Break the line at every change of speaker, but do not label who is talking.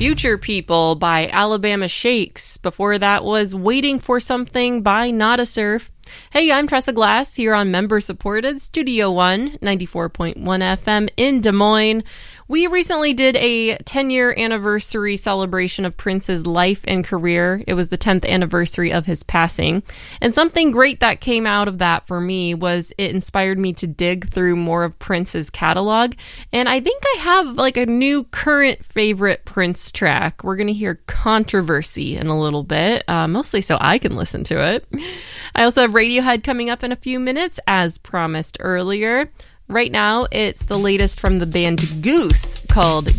Future People by Alabama Shakes. Before that was Waiting for Something by Nada Surf. Hey, I'm Tressa Glass here on member-supported Studio One, 94.1 FM in Des Moines. We recently did a 10-year anniversary celebration of Prince's life and career. It was the 10th anniversary of his passing. And something great that came out of that for me was it inspired me to dig through more of Prince's catalog. And I think I have like a new current favorite Prince track. We're going to hear Controversy in a little bit, mostly so I can listen to it. I also have Radiohead coming up in a few minutes, as promised earlier. Right now, it's the latest from the band Goose called